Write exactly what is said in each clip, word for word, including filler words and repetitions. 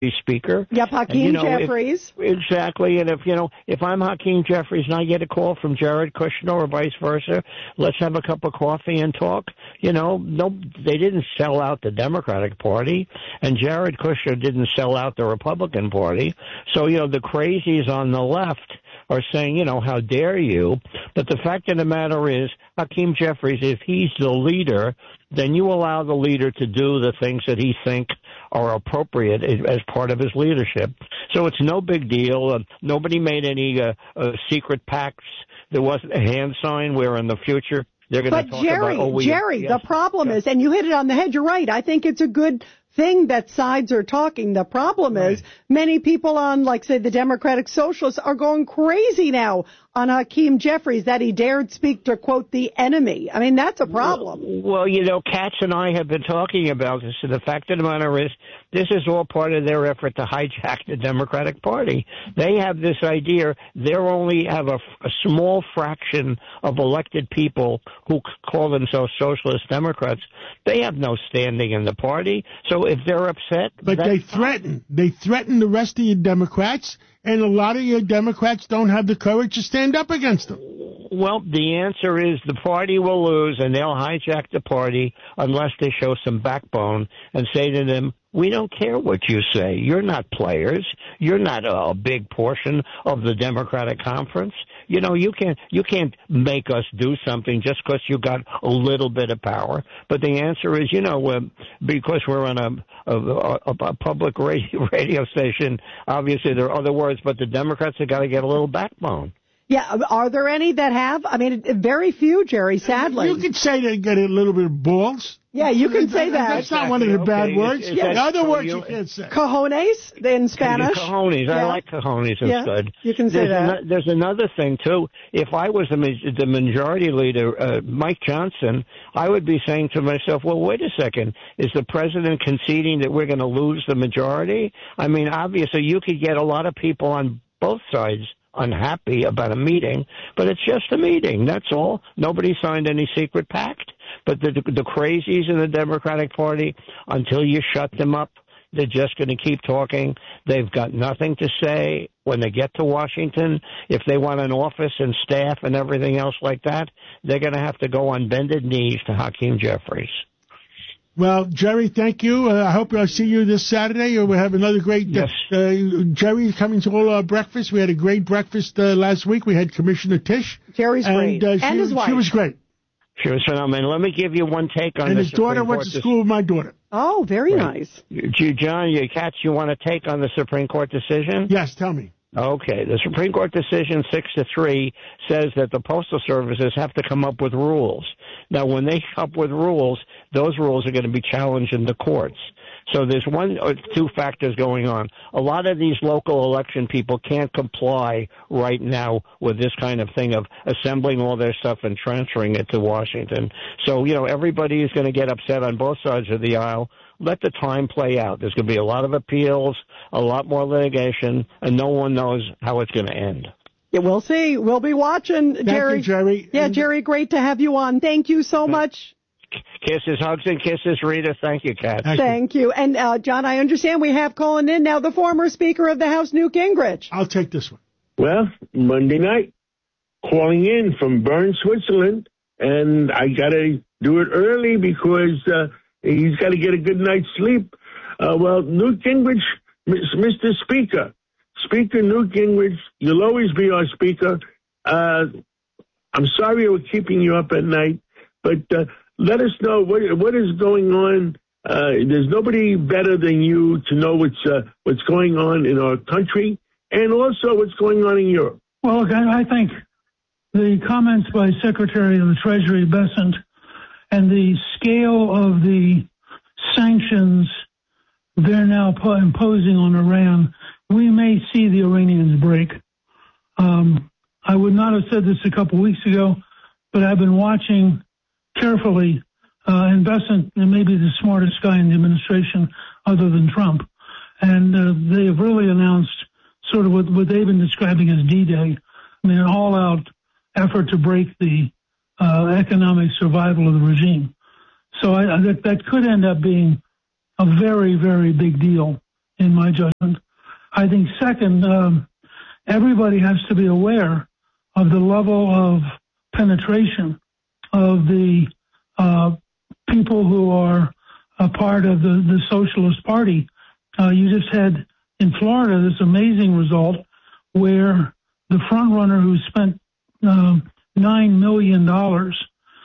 speaker. Yep, Hakeem and, you know, Jeffries. If, exactly, and if, you know, if I'm Hakeem Jeffries and I get a call from Jared Kushner or vice versa, let's have a cup of coffee and talk. You know, no, they didn't sell out the Democratic Party, and Jared Kushner didn't sell out the Republican Party. So, you know, the crazies on the left are saying, you know, how dare you? But the fact of the matter is, Hakeem Jeffries, if he's the leader, then you allow the leader to do the things that he thinks are appropriate as part of his leadership. So it's no big deal. Uh, nobody made any uh, uh, secret pacts. There wasn't a hand sign where in the future they're going to talk Jerry, about, oh, we... Jerry, yes, the problem yes. is, and you hit it on the head, you're right, I think it's a good thing that sides are talking. The problem right. is many people on, like, say, the Democratic Socialists are going crazy now on Hakeem Jeffries that he dared speak to, quote, the enemy. I mean, that's a problem. Well, well, you know, Katz and I have been talking about this, and the fact of the matter is this is all part of their effort to hijack the Democratic Party. They have this idea they only have a, a small fraction of elected people who call themselves socialist Democrats. They have no standing in the party. So if they're upset... But they threaten. They threaten the rest of your Democrats, and a lot of your Democrats don't have the courage to stand up against them. Well, the answer is the party will lose, and they'll hijack the party unless they show some backbone and say to them, we don't care what you say. You're not players. You're not a, a big portion of the Democratic Conference. You know, you can't you can't make us do something just because you got a little bit of power. But the answer is, you know, uh, because we're on a, a, a, a public radio, radio station, obviously there are other words, but the Democrats have got to get a little backbone. Yeah, are there any that have? I mean, very few, Jerry, sadly. You could say they get a little bit of balls. Yeah, you can say that. That's not one of the bad okay. words. Is, is yeah, that other words you? you can't say. Cojones in Spanish. Cojones. Yeah. I like cojones yeah, instead. You can say there's that. An, there's another thing, too. If I was the, the majority leader, uh, Mike Johnson, I would be saying to myself, well, wait a second. Is the president conceding that we're going to lose the majority? I mean, obviously, you could get a lot of people on both sides unhappy about a meeting, but it's just a meeting. That's all. Nobody signed any secret pact. But the, the crazies in the Democratic Party, until you shut them up, they're just going to keep talking. They've got nothing to say when they get to Washington. If they want an office and staff and everything else like that, they're going to have to go on bended knees to Hakeem Jeffries. Well, Jerry, thank you. Uh, I hope I'll see you this Saturday, or we'll have another great... Yes. Uh, Jerry coming to all our breakfast. We had a great breakfast uh, last week. We had Commissioner Tisch. Jerry's and, great. Uh, she, and his wife. She was great. She was phenomenal. Let me give you one take on and this. And his daughter Supreme went Court to school with my daughter. Oh, very right. nice. You, John, you Katz, you want to take on the Supreme Court decision? Yes, tell me. Okay. The Supreme Court decision six to three says that the postal services have to come up with rules. Now, when they come up with rules, those rules are going to be challenged in the courts. So there's one or two factors going on. A lot of these local election people can't comply right now with this kind of thing of assembling all their stuff and transferring it to Washington. So, you know, everybody is going to get upset on both sides of the aisle. Let the time play out. There's going to be a lot of appeals, a lot more litigation, and no one knows how it's going to end. Yeah, we'll see. We'll be watching, Thank Jerry. you, Jerry. Yeah, and Jerry, great to have you on. Thank you so much. Kisses, hugs, and kisses, Rita. Thank you, Kat. Thank, Thank you. you. And, uh, John, I understand we have calling in now the former Speaker of the House, Newt Gingrich. I'll take this one. Well, Monday night, calling in from Bern, Switzerland, and I got to do it early because uh, he's got to get a good night's sleep. Uh, well, Newt Gingrich, Mister Speaker, Speaker Newt Gingrich, you'll always be our Speaker. Uh, I'm sorry we're keeping you up at night, but uh, let us know what, what is going on. Uh, there's nobody better than you to know what's uh, what's going on in our country and also what's going on in Europe. Well, look, I, I think the comments by Secretary of the Treasury Bessent and the scale of the sanctions they're now imposing on Iran, we may see the Iranians break. Um, I would not have said this a couple weeks ago, but I've been watching carefully, uh, and Bessent may be the smartest guy in the administration other than Trump. And uh, they have really announced sort of what, what they've been describing as D-Day. I mean, an all-out effort to break the uh, economic survival of the regime. So I, I, that, that could end up being a very, very big deal in my judgment. I think second, um, everybody has to be aware of the level of penetration of the uh, people who are a part of the, the Socialist Party. Uh, you just had in Florida this amazing result where the front runner who spent um, nine million dollars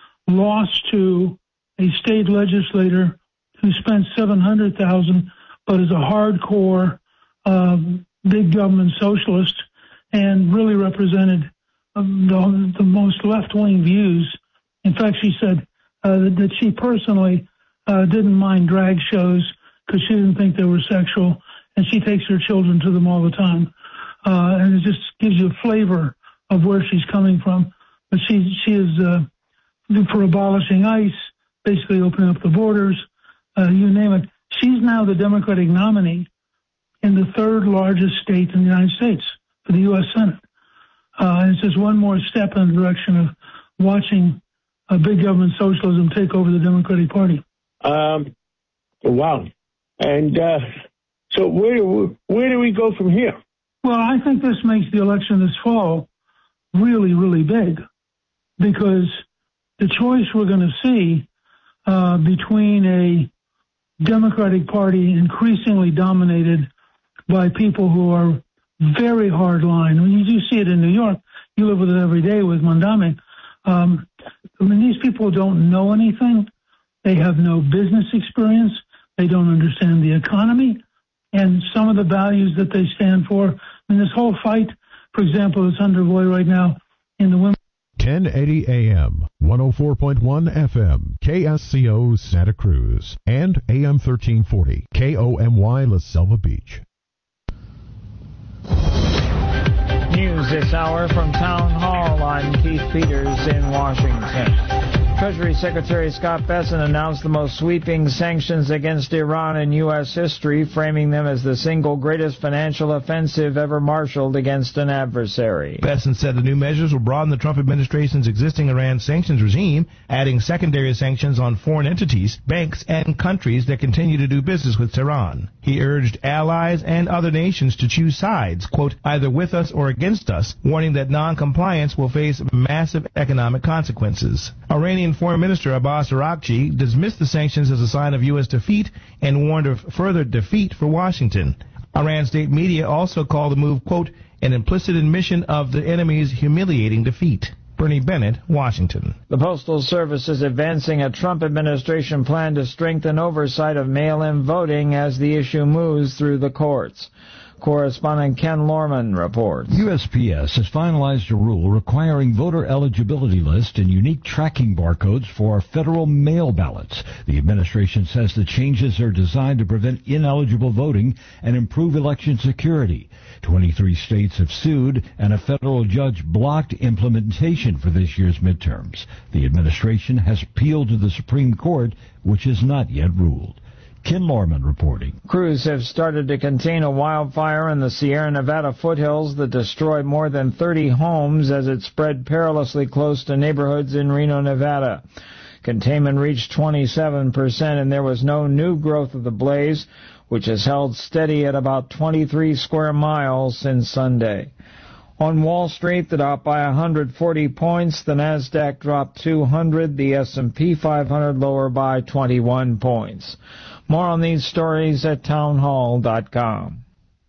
lost to a state legislator who spent seven hundred thousand dollars but is a hardcore um, big government socialist and really represented um, the, the most left-wing views. In fact, she said uh, that she personally uh, didn't mind drag shows because she didn't think they were sexual, and she takes her children to them all the time. Uh, and it just gives you a flavor of where she's coming from. But she she is uh, for abolishing ICE, basically opening up the borders, uh, you name it. She's now the Democratic nominee in the third largest state in the United States for the U S Senate. Uh, and it's just one more step in the direction of watching uh, big government socialism take over the Democratic Party. Um, wow. And uh, so where do we, where do we go from here? Well, I think this makes the election this fall really, really big because the choice we're going to see uh, between a Democratic Party increasingly dominated by people who are very hard line. I mean, you do see it in New York. You live with it every day with Mondame. Um, I mean, these people don't know anything. They have no business experience. They don't understand the economy and some of the values that they stand for. I mean, this whole fight, for example, is underway right now in the women. ten eighty A M, one oh four point one F M, K S C O Santa Cruz, and A M thirteen forty, K O M Y La Selva Beach. News this hour from Town Hall. I'm Keith Peters in Washington. Treasury Secretary Scott Bessent announced the most sweeping sanctions against Iran in U S history, framing them as the single greatest financial offensive ever marshaled against an adversary. Bessent said the new measures will broaden the Trump administration's existing Iran sanctions regime, adding secondary sanctions on foreign entities, banks, and countries that continue to do business with Tehran. He urged allies and other nations to choose sides, quote, either with us or against us, warning that non-compliance will face massive economic consequences. Iranian Foreign Minister Abbas Araghchi dismissed the sanctions as a sign of U S defeat and warned of further defeat for Washington. Iran state media also called the move, quote, an implicit admission of the enemy's humiliating defeat. Bernie Bennett, Washington. The Postal Service is advancing a Trump administration plan to strengthen oversight of mail-in voting as the issue moves through the courts. Correspondent Ken Lorman reports. U S P S has finalized a rule requiring voter eligibility lists and unique tracking barcodes for federal mail ballots. The administration says the changes are designed to prevent ineligible voting and improve election security. twenty-three states have sued, and a federal judge blocked implementation for this year's midterms. The administration has appealed to the Supreme Court, which has not yet ruled. Ken Lorman reporting. Crews have started to contain a wildfire in the Sierra Nevada foothills that destroyed more than thirty homes as it spread perilously close to neighborhoods in Reno, Nevada. Containment reached twenty-seven percent, and there was no new growth of the blaze, which has held steady at about twenty-three square miles since Sunday. On Wall Street, the Dow by one hundred forty points, the Nasdaq dropped two hundred, the S and P five hundred lower by twenty-one points. More on these stories at townhall dot com.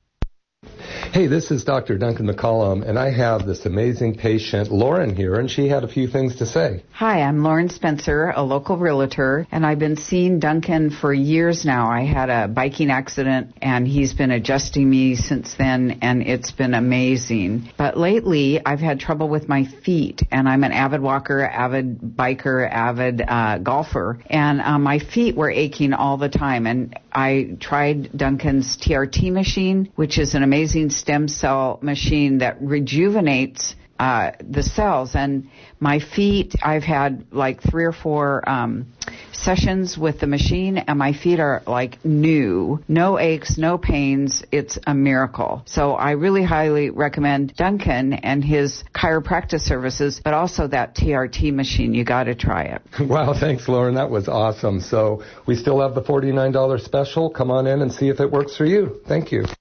Hey, this is Doctor Duncan McCollum, and I have this amazing patient, Lauren, here, and she had a few things to say. Hi, I'm Lauren Spencer, a local realtor, and I've been seeing Duncan for years now. I had a biking accident, and he's been adjusting me since then, and it's been amazing. But lately, I've had trouble with my feet, and I'm an avid walker, avid biker, avid uh, golfer, and uh, my feet were aching all the time, and I tried Duncan's T R T machine, which is an amazing stem cell machine that rejuvenates uh, the cells. And my feet, I've had like three or four um, sessions with the machine, and my feet are like new. No aches, no pains. It's a miracle. So I really highly recommend Duncan and his chiropractic services, but also that T R T machine. You got to try it. Wow, thanks, Lauren. That was awesome. So we still have the forty-nine dollars special. Come on in and see if it works for you. Thank you.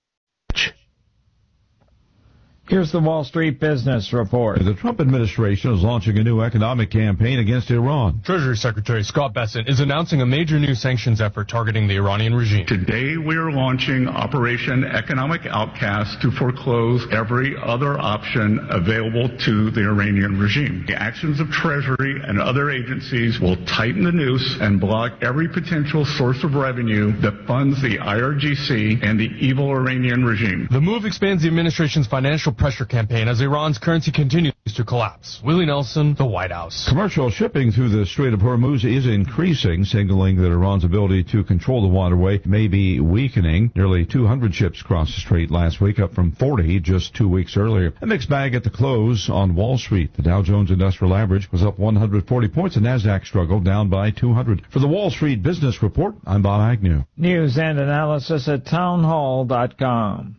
Here's the Wall Street Business Report. The Trump administration is launching a new economic campaign against Iran. Treasury Secretary Scott Bessent is announcing a major new sanctions effort targeting the Iranian regime. Today we are launching Operation Economic Outcast to foreclose every other option available to the Iranian regime. The actions of Treasury and other agencies will tighten the noose and block every potential source of revenue that funds the I R G C and the evil Iranian regime. The move expands the administration's financial pressure campaign as Iran's currency continues to collapse. Willie Nelson, the White House. Commercial shipping through the Strait of Hormuz is increasing, signaling that Iran's ability to control the waterway may be weakening. Nearly two hundred ships crossed the strait last week, up from forty just two weeks earlier. A mixed bag at the close on Wall Street. The Dow Jones Industrial Average was up one hundred forty points. The Nasdaq struggled down by two hundred. For the Wall Street Business Report, I'm Bob Agnew. News and analysis at townhall dot com.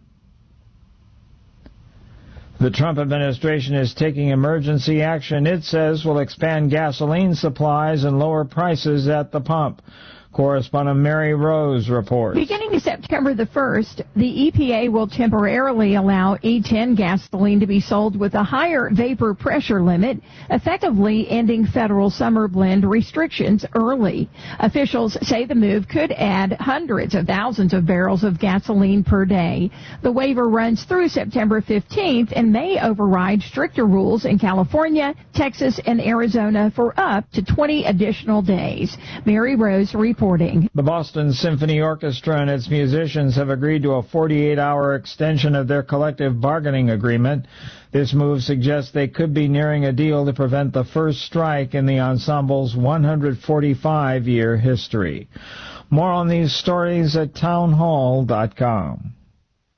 The Trump administration is taking emergency action it says will expand gasoline supplies and lower prices at the pump. Correspondent Mary Rose reports. Beginning September the first, the E P A will temporarily allow E ten gasoline to be sold with a higher vapor pressure limit, effectively ending federal summer blend restrictions early. Officials say the move could add hundreds of thousands of barrels of gasoline per day. The waiver runs through September fifteenth and may override stricter rules in California, Texas, and Arizona for up to twenty additional days. Mary Rose reports. The Boston Symphony Orchestra and its musicians have agreed to a forty-eight hour extension of their collective bargaining agreement. This move suggests they could be nearing a deal to prevent the first strike in the ensemble's one hundred forty-five year history. More on these stories at townhall dot com.